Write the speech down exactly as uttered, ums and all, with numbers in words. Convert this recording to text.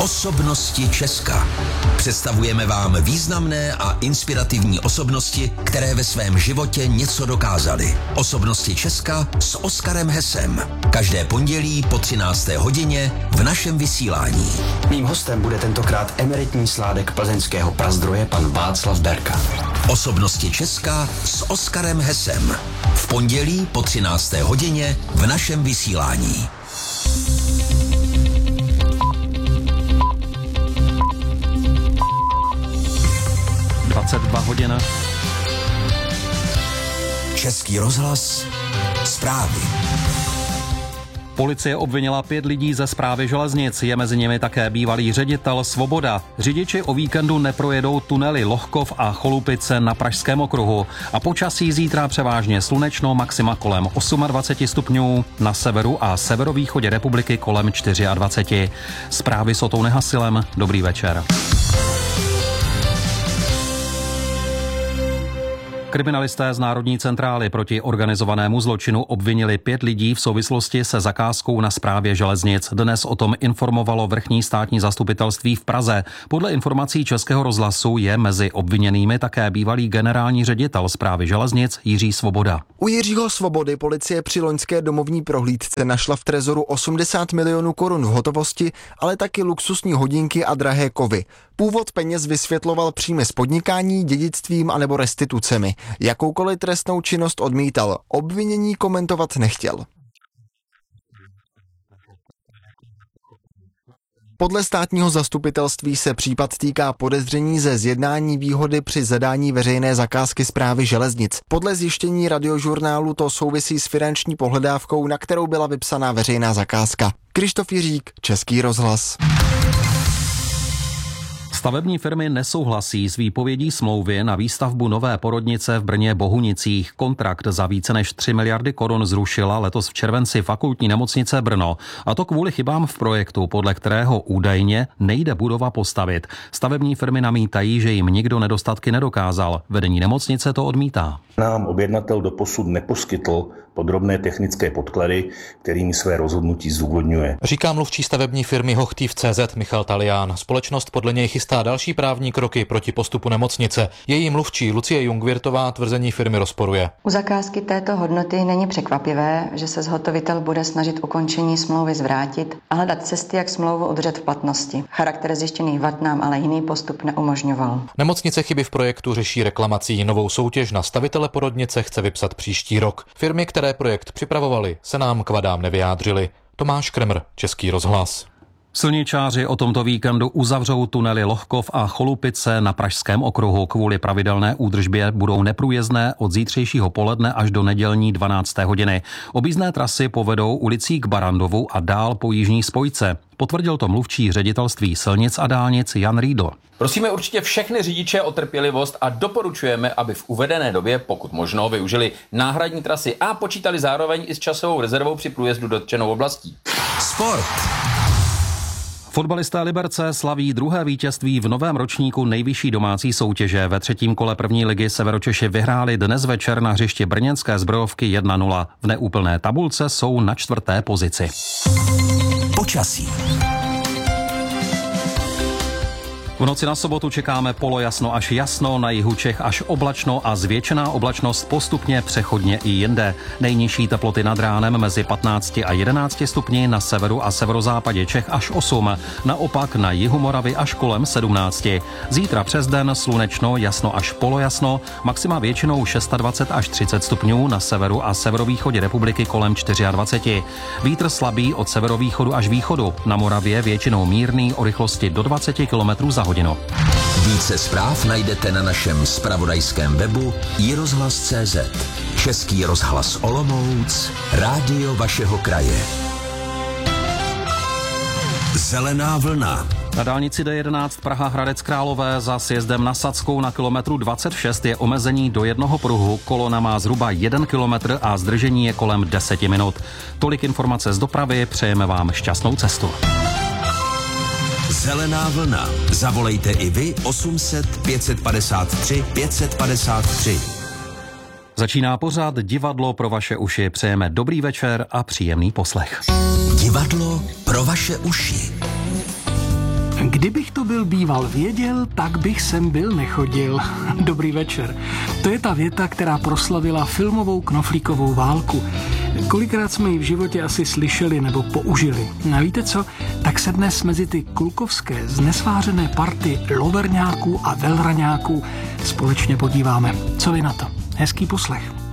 Osobnosti Česka. Představujeme vám významné a inspirativní osobnosti, které ve svém životě něco dokázaly. Osobnosti Česka s Oskarem Hesem. Každé pondělí po třinácté hodině v našem vysílání. Mým hostem bude tentokrát emeritní sládek plzeňského Prazdroje pan Václav Berka. Osobnosti Česka s Oskarem Hesem. V pondělí po třinácté hodině v našem vysílání. dvacet dva hodin. Český rozhlas. Zprávy. Policie obvinila pět lidí ze Správy železnic, je mezi nimi také bývalý ředitel Svoboda. Řidiči o víkendu neprojedou tunely Lohkov a Cholupice na Pražském okruhu. A počasí zítra převážně slunečno, maxima kolem dvacet osm stupňů, na severu a severovýchodě republiky kolem dvacet čtyři. Zprávy s Otou Nehasilem, dobrý večer. Kriminalisté z Národní centrály proti organizovanému zločinu obvinili pět lidí v souvislosti se zakázkou na Správě železnic. Dnes o tom informovalo vrchní státní zastupitelství v Praze. Podle informací Českého rozhlasu je mezi obviněnými také bývalý generální ředitel Správy železnic Jiří Svoboda. U Jiřího Svobody policie při loňské domovní prohlídce našla v trezoru osmdesát milionů korun v hotovosti, ale taky luxusní hodinky a drahé kovy. Původ peněz vysvětloval příjmy z podnikání, dědictvím anebo restitucemi. Jakoukoliv trestnou činnost odmítal, obvinění komentovat nechtěl. Podle státního zastupitelství se případ týká podezření ze zjednání výhody při zadání veřejné zakázky Správy železnic. Podle zjištění Radiožurnálu to souvisí s finanční pohledávkou, na kterou byla vypsaná veřejná zakázka. Krištof Jiřík, Český rozhlas. Stavební firmy nesouhlasí s výpovědí smlouvy na výstavbu nové porodnice v Brně Bohunicích. Kontrakt za více než tři miliardy korun zrušila letos v červenci Fakultní nemocnice Brno. A to kvůli chybám v projektu, podle kterého údajně nejde budova postavit. Stavební firmy namítají, že jim nikdo nedostatky nedokázal. Vedení nemocnice to odmítá. Nám objednatel doposud neposkytl podrobné technické podklady, kterými své rozhodnutí zdůvodňuje. Říká mluvčí stavební firmy Hochtief tečka cé zet Michal Talián. Společnost podle něj chystá další právní kroky proti postupu nemocnice. Její mluvčí Lucie Jungwirtová tvrzení firmy rozporuje. U zakázky této hodnoty není překvapivé, že se zhotovitel bude snažit ukončení smlouvy zvrátit a hledat cesty, jak smlouvu udržet v platnosti. Charakter zjištěných vad nám ale jiný postup neumožňoval. Nemocnice chyby v projektu řeší reklamací. Novou soutěž na stavitele porodnice chce vypsat příští rok. Firmy, které projekt připravovali, se nám k vadám nevyjádřili. Tomáš Kremr, Český rozhlas. Silničáři o tomto víkendu uzavřou tunely Lohkov a Cholupice na Pražském okruhu. Kvůli pravidelné údržbě budou neprůjezdné od zítřejšího poledne až do nedělní dvanácté hodiny. Objízdné trasy povedou ulicí k Barandovu a dál po jižní spojce. Potvrdil to mluvčí ředitelství silnic a dálnic Jan Riedl. Prosíme určitě všechny řidiče o trpělivost a doporučujeme, aby v uvedené době, pokud možno, využili náhradní trasy a počítali zároveň i s časovou rezervou při průjezdu dotčenou oblastí. Sport. Fotbalisté Liberce slaví druhé vítězství v novém ročníku nejvyšší domácí soutěže. Ve třetím kole první ligy Severočeši vyhráli dnes večer na hřišti brněnské Zbrojovky jedna nula. V neúplné tabulce jsou na čtvrté pozici. Počasí. V noci na sobotu čekáme polojasno až jasno, na jihu Čech až oblačno a zvětšená oblačnost postupně přechodně i jinde. Nejnižší teploty nad ránem mezi patnácti a jedenácti stupni, na severu a severozápadě Čech až osm, naopak na jihu Moravy až kolem sedmnácti. Zítra přes den slunečno, jasno až polojasno, maxima většinou dvacet šest až třicet stupňů, na severu a severovýchodě republiky kolem dvacet čtyři. Vítr slabý od severovýchodu až východu, na Moravě většinou mírný o rychlosti do dvacet kilometrů za hodinu. Více zpráv najdete na našem zpravodajském webu i rozhlas tečka cé zet. Český rozhlas Olomouc, rádio vašeho kraje. Zelená vlna. Na dálnici D jedenáct Praha Hradec Králové za sjezdem na Sadskou na kilometru dvacet šest je omezení do jednoho pruhu. Kolona má zhruba jeden kilometr a zdržení je kolem deseti minut. Tolik informace z dopravy, přejeme vám šťastnou cestu. Zelená vlna. Zavolejte i vy osm set pět padesát tři pět padesát tři. Začíná pořad Divadlo pro vaše uši. Přejeme dobrý večer a příjemný poslech. Divadlo pro vaše uši. Kdybych to byl býval věděl, tak bych sem byl nechodil. Dobrý večer. To je ta věta, která proslavila filmovou knoflíkovou válku. Kolikrát jsme ji v životě asi slyšeli nebo použili. A víte co? Tak se dnes mezi ty klukovské znesvářené party loverňáků a velraňáků společně podíváme. Co vy na to? Hezký poslech.